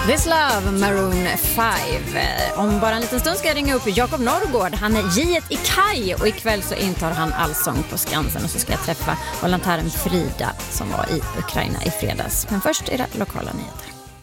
This Love, Maroon 5. Om bara en liten stund ska jag ringa upp Jakob Norrgård. Han är J1 i Kaj och ikväll så intar han Allsång på Skansen. Och så ska jag träffa volontären Frida som var i Ukraina i fredags. Men först är det lokala nyheter.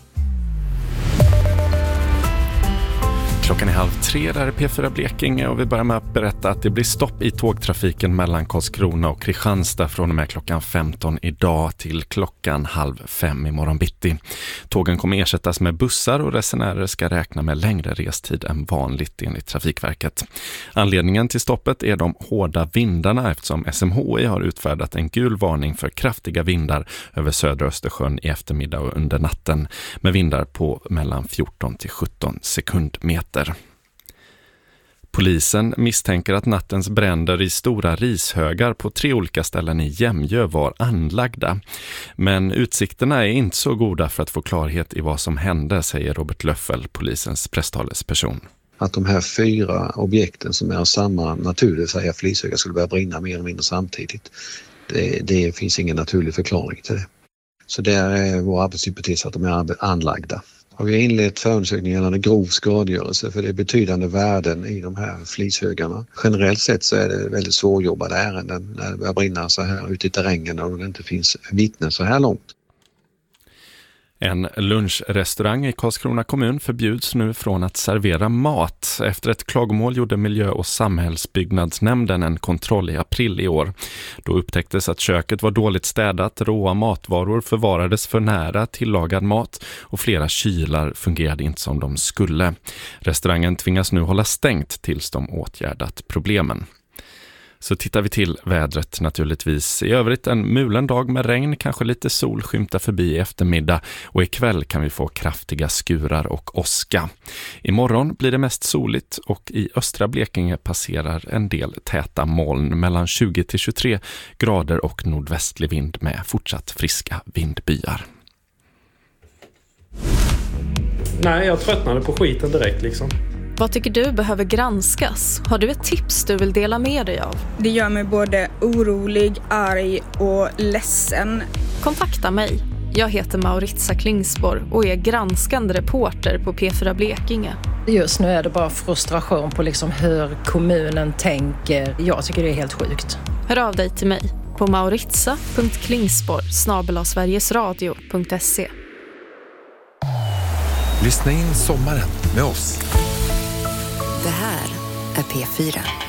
Klockan är 2:30, där är P4 Blekinge och vi börjar med att berätta att det blir stopp i tågtrafiken mellan Karlskrona och Kristianstad från och med klockan 15 idag till klockan 4:30 imorgon bitti. Tågen kommer ersättas med bussar och resenärer ska räkna med längre restid än vanligt enligt Trafikverket. Anledningen till stoppet är de hårda vindarna eftersom SMHI har utfärdat en gul varning för kraftiga vindar över södra Östersjön i eftermiddag och under natten med vindar på mellan 14 till 17 sekundmeter. Polisen misstänker att nattens bränder i stora rishögar på 3 olika ställen i Jämjö var anlagda. Men utsikterna är inte så goda för att få klarhet i vad som hände, säger Robert Löffel, polisens presstalesperson. Att de här 4 objekten som är av samma natur, det vill säga flishögar, skulle börja brinna mer eller mindre samtidigt. Det finns ingen naturlig förklaring till det. Så det är vår arbetshypotes att de är anlagda. Och vi har inlett förundersökning gällande grov skadegörelse för det är betydande värden i de här flishögarna. Generellt sett så är det väldigt svårjobbade ärenden när det börjar brinna så här ute i terrängen och det inte finns vittnen så här långt. En lunchrestaurang i Karlskrona kommun förbjuds nu från att servera mat. Efter ett klagomål gjorde Miljö- och samhällsbyggnadsnämnden en kontroll i april i år. Då upptäcktes att köket var dåligt städat, råa matvaror förvarades för nära tillagad mat och flera kylar fungerade inte som de skulle. Restaurangen tvingas nu hålla stängt tills de åtgärdat problemen. Så tittar vi till vädret naturligtvis. I övrigt en mulen dag med regn, kanske lite sol skymtar förbi i eftermiddag och ikväll kan vi få kraftiga skurar och åska. Imorgon blir det mest soligt och i östra Blekinge passerar en del täta moln mellan 20 till 23 grader och nordvästlig vind med fortsatt friska vindbyar. Nej, jag tröttnade på skiten direkt liksom. Vad tycker du behöver granskas? Har du ett tips du vill dela med dig av? Det gör mig både orolig, arg och ledsen. Kontakta mig. Jag heter Mauritia Klingspor och är granskande reporter på P4 Blekinge. Just nu är det bara frustration på liksom hur kommunen tänker. Jag tycker det är helt sjukt. Hör av dig till mig på mauritia.klingspor@sverigesradio.se. Lyssna in sommaren med oss. Det här är P4.